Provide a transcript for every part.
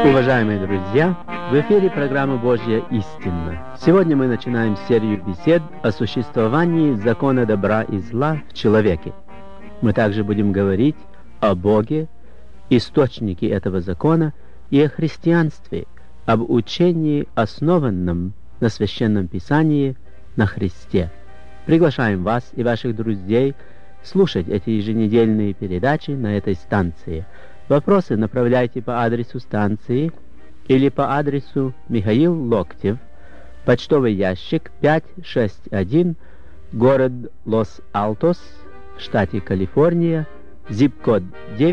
Уважаемые друзья, в эфире программа «Божья истина». Сегодня мы начинаем серию бесед о существовании закона добра и зла в человеке. Мы также будем говорить о Боге, источнике этого закона, и о христианстве, об учении, основанном на Священном Писании, на Христе. Приглашаем вас и ваших друзей слушать эти еженедельные передачи на этой станции. Вопросы направляйте по адресу станции или по адресу Михаил Локтев, почтовый ящик 561, город Лос-Алтос, в штате Калифорния, зип-код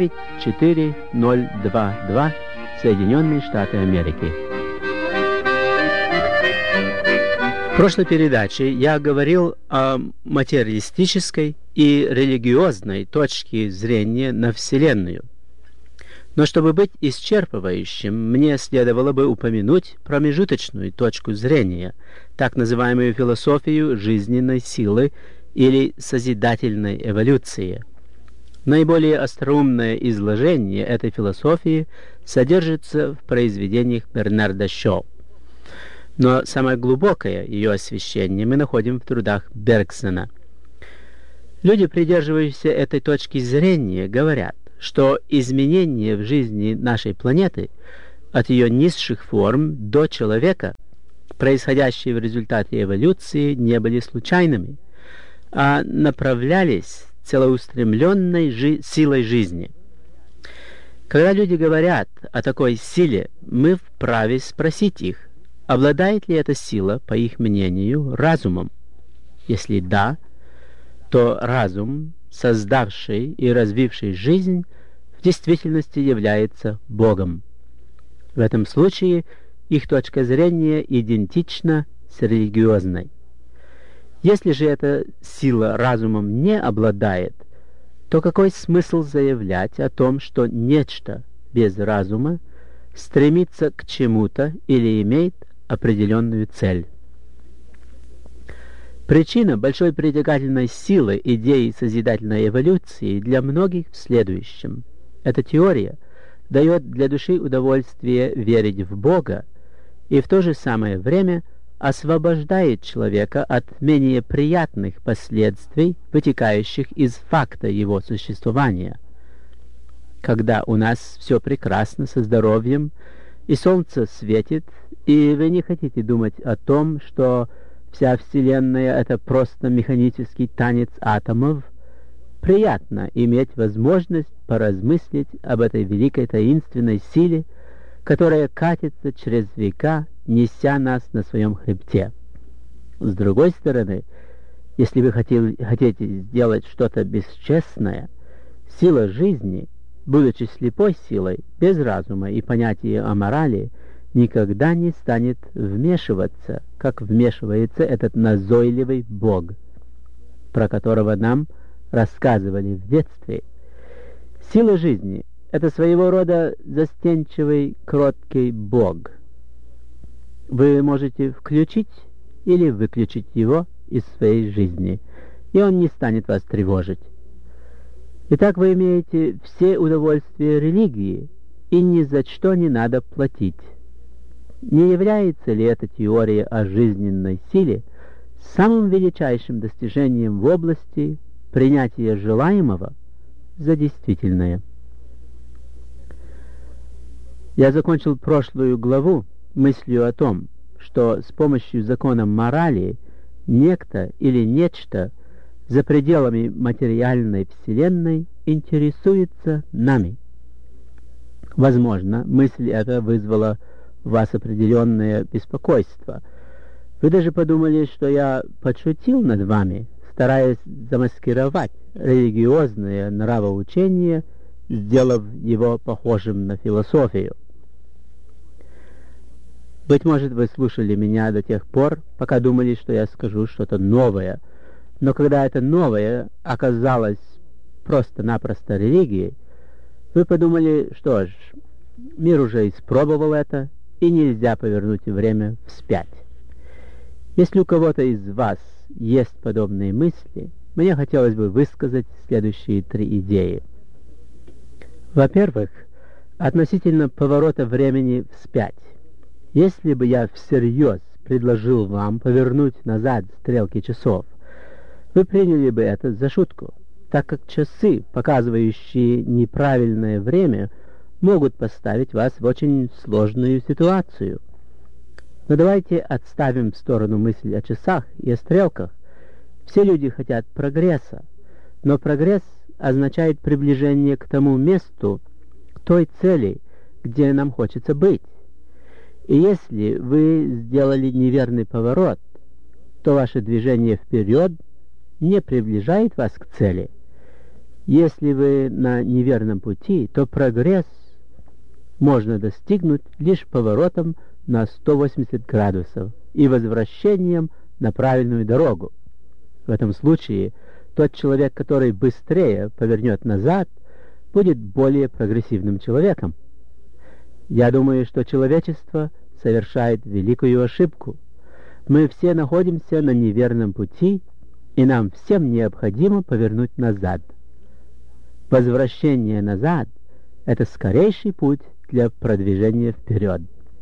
94022, Соединенные Штаты Америки. В прошлой передаче я говорил о материалистической и религиозной точке зрения на Вселенную. Но чтобы быть исчерпывающим, мне следовало бы упомянуть промежуточную точку зрения, так называемую философию жизненной силы или созидательной эволюции. Наиболее остроумное изложение этой философии содержится в произведениях Бернарда Шоу. Но самое глубокое ее освещение мы находим в трудах Бергсона. Люди, придерживающиеся этой точки зрения, говорят, что изменения в жизни нашей планеты от ее низших форм до человека, происходящие в результате эволюции, не были случайными, а направлялись целеустремленной силой жизни. Когда люди говорят о такой силе, мы вправе спросить их, обладает ли эта сила, по их мнению, разумом? Если да, то разум, создавший и развивший жизнь, в действительности является Богом. В этом случае их точка зрения идентична с религиозной. Если же эта сила разумом не обладает, то какой смысл заявлять о том, что нечто без разума стремится к чему-то или имеет определенную цель? Причина большой притягательной силы идеи созидательной эволюции для многих в следующем. Эта теория дает для души удовольствие верить в Бога и в то же самое время освобождает человека от менее приятных последствий, вытекающих из факта его существования. Когда у нас все прекрасно со здоровьем, и солнце светит, и вы не хотите думать о том, что вся Вселенная — это просто механический танец атомов, приятно иметь возможность поразмыслить об этой великой таинственной силе, которая катится через века, неся нас на своем хребте. С другой стороны, если вы хотите сделать что-то бесчестное, сила жизни, будучи слепой силой, без разума и понятия о морали, никогда не станет вмешиваться, как вмешивается этот назойливый Бог, про которого нам рассказывали в детстве. Сила жизни — это своего рода застенчивый, кроткий Бог. Вы можете включить или выключить его из своей жизни, и он не станет вас тревожить. Итак, вы имеете все удовольствия религии, и ни за что не надо платить. Не является ли эта теория о жизненной силе самым величайшим достижением в области принятия желаемого за действительное? Я закончил прошлую главу мыслью о том, что с помощью закона морали некто или нечто за пределами материальной вселенной интересуется нами. Возможно, мысль эта вызвала у вас определенное беспокойство. Вы даже подумали, что я подшутил над вами, стараясь замаскировать религиозное нравоучение, сделав его похожим на философию. Быть может, вы слушали меня до тех пор, пока думали, что я скажу что-то новое. Но когда это новое оказалось просто-напросто религией, вы подумали, что ж, мир уже испробовал это, и нельзя повернуть время вспять. Если у кого-то из вас есть подобные мысли, мне хотелось бы высказать следующие 3 идеи. Во-первых, Относительно поворота времени вспять. Если бы я всерьез предложил вам повернуть назад стрелки часов, вы приняли бы это за шутку, так как часы, показывающие неправильное время, могут поставить вас в очень сложную ситуацию. Но давайте отставим в сторону мысль о часах и о стрелках. Все люди хотят прогресса, но прогресс означает приближение к тому месту, к той цели, где нам хочется быть. И если вы сделали неверный поворот, то ваше движение вперед не приближает вас к цели. Если вы на неверном пути, то прогресс можно достигнуть лишь поворотом на 180 градусов и возвращением на правильную дорогу. В этом случае тот человек, который быстрее повернет назад, будет более прогрессивным человеком. Я думаю, что человечество совершает великую ошибку. Мы все находимся на неверном пути, и нам всем необходимо повернуть назад. Возвращение назад — это скорейший путь для продвижения вперед.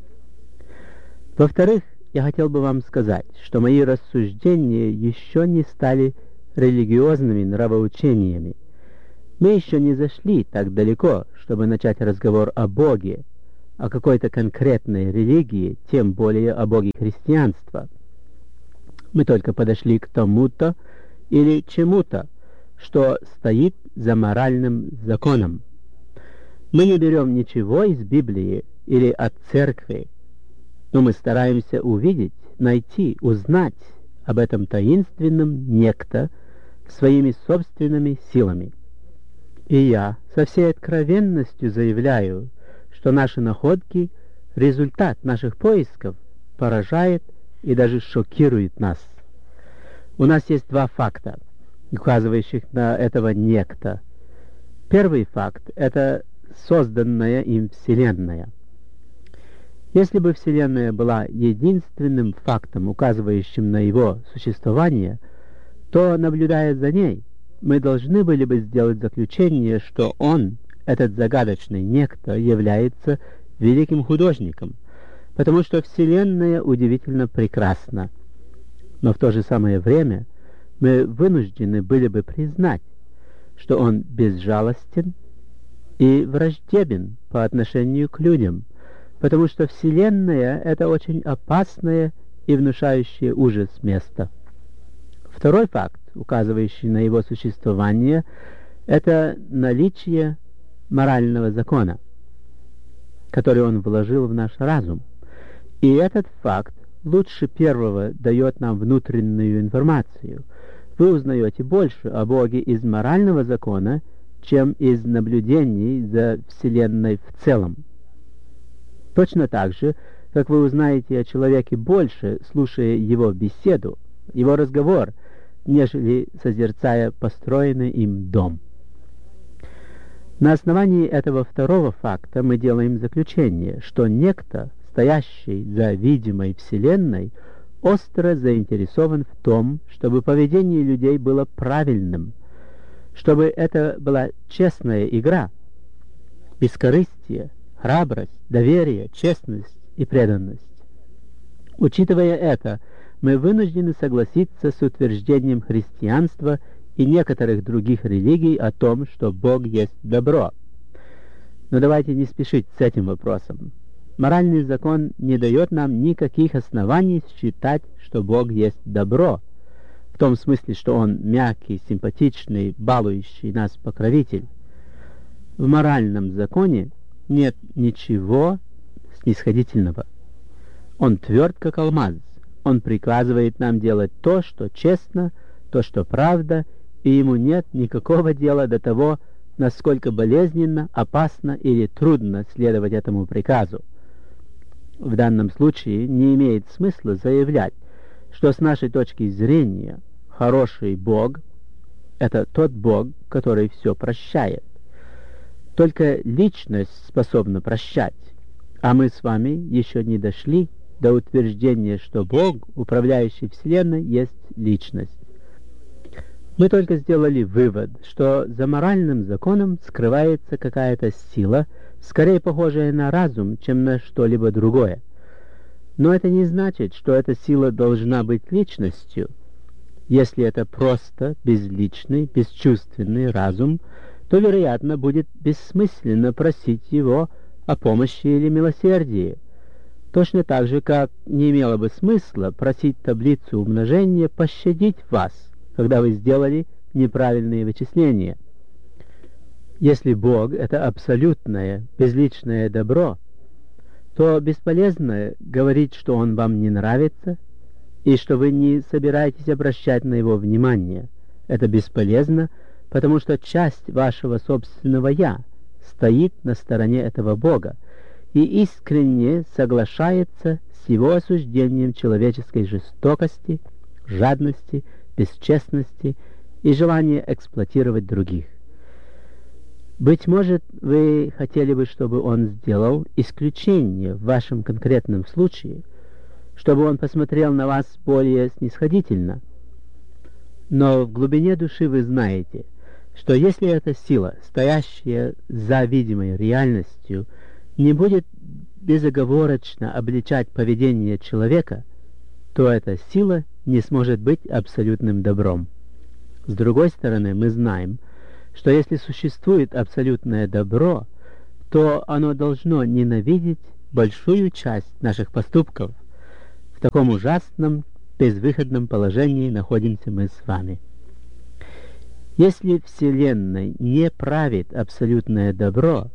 Во-вторых, я хотел бы вам сказать, что мои рассуждения еще не стали религиозными нравоучениями. Мы еще не зашли так далеко, чтобы начать разговор о Боге, о какой-то конкретной религии, тем более о Боге христианства. Мы только подошли к тому-то или чему-то, что стоит за моральным законом. Мы не берем ничего из Библии или от церкви, но мы стараемся увидеть, найти, узнать об этом таинственном некто своими собственными силами. И я со всей откровенностью заявляю, что наши находки, результат наших поисков, поражает и даже шокирует нас. У нас есть два факта, указывающих на этого некто. Первый факт — это созданная им Вселенная. Если бы Вселенная была единственным фактом, указывающим на его существование, то, наблюдая за ней, мы должны были бы сделать заключение, что он, этот загадочный некто, является великим художником, потому что Вселенная удивительно прекрасна. Но в то же самое время мы вынуждены были бы признать, что он безжалостен и враждебен по отношению к людям, потому что Вселенная — это очень опасное и внушающее ужас место. Второй факт, указывающий на его существование, это наличие морального закона, который он вложил в наш разум. И этот факт лучше первого дает нам внутреннюю информацию. Вы узнаете больше о Боге из морального закона, чем из наблюдений за Вселенной в целом. Точно так же, как вы узнаете о человеке больше, слушая его беседу, его разговор, нежели созерцая построенный им дом. На основании этого второго факта мы делаем заключение, что некто, стоящий за видимой Вселенной, остро заинтересован в том, чтобы поведение людей было правильным, чтобы это была честная игра, бескорыстие, храбрость, доверие, честность и преданность. Учитывая это, мы вынуждены согласиться с утверждением христианства и некоторых других религий о том, что Бог есть добро. Но давайте не спешить с этим вопросом. Моральный закон не дает нам никаких оснований считать, что Бог есть добро, в том смысле, что Он мягкий, симпатичный, балующий нас покровитель. В моральном законе нет ничего снисходительного. Он тверд, как алмаз. Он приказывает нам делать то, что честно, то, что правда, и ему нет никакого дела до того, насколько болезненно, опасно или трудно следовать этому приказу. В данном случае не имеет смысла заявлять, что с нашей точки зрения хороший Бог — это тот Бог, который все прощает. Только личность способна прощать, а мы с вами еще не дошли до утверждения, что Бог, управляющий Вселенной, есть личность. Мы только сделали вывод, что за моральным законом скрывается какая-то сила, скорее похожая на разум, чем на что-либо другое. Но это не значит, что эта сила должна быть личностью. Если это просто безличный, бесчувственный разум, то, вероятно, будет бессмысленно просить его о помощи или милосердии. Точно так же, как не имело бы смысла просить таблицу умножения пощадить вас, когда вы сделали неправильные вычисления. Если Бог — это абсолютное, безличное добро, то бесполезно говорить, что Он вам не нравится, и что вы не собираетесь обращать на Его внимание. Это бесполезно, потому что часть вашего собственного «я» стоит на стороне этого Бога и искренне соглашается с Его осуждением человеческой жестокости, жадности, бесчестности и желания эксплуатировать других. Быть может, вы хотели бы, чтобы Он сделал исключение в вашем конкретном случае, чтобы Он посмотрел на вас более снисходительно. Но в глубине души вы знаете, что если эта сила, стоящая за видимой реальностью, не будет безоговорочно обличать поведение человека, то эта сила не сможет быть абсолютным добром. С другой стороны, мы знаем, что если существует абсолютное добро, то оно должно ненавидеть большую часть наших поступков. В таком ужасном, безвыходном положении находимся мы с вами. Если Вселенной не правит абсолютное добро,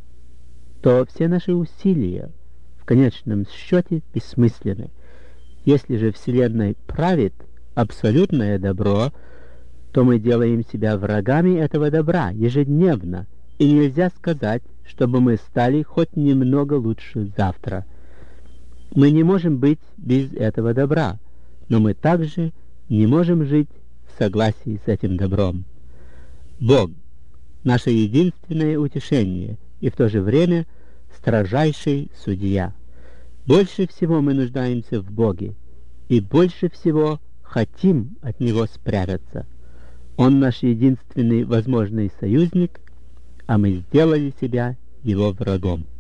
то все наши усилия в конечном счете бессмысленны. Если же Вселенной правит абсолютное добро, то мы делаем себя врагами этого добра ежедневно, и нельзя сказать, чтобы мы стали хоть немного лучше завтра. Мы не можем быть без этого добра, но мы также не можем жить в согласии с этим добром. Бог — наше единственное утешение и в то же время строжайший судья. Больше всего мы нуждаемся в Боге, и больше всего хотим от Него спрятаться. Он наш единственный возможный союзник, а мы сделали себя его врагом.